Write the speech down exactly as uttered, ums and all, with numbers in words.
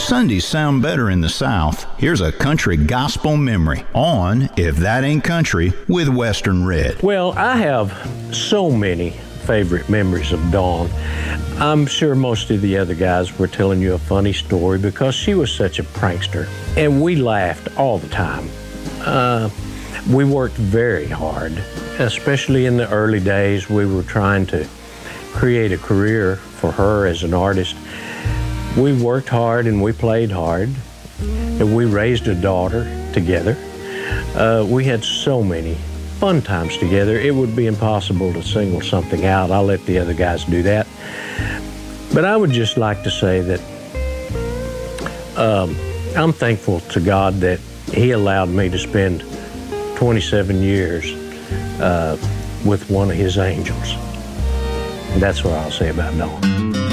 Sundays sound better in the South, here's a country gospel memory on If That Ain't Country with Western Red. Well, I have so many favorite memories of Dawn. I'm sure most of the other guys were telling you a funny story because she was such a prankster, and we laughed all the time. Uh, we worked very hard, especially in the early days. We were trying to create a career for her as an artist. We worked hard and we played hard, and we raised a daughter together. Uh, we had so many fun times together. It would be impossible to single something out. I'll let the other guys do that. But I would just like to say that um, I'm thankful to God that He allowed me to spend twenty-seven years uh, with one of His angels. And that's what I'll say about Dawn.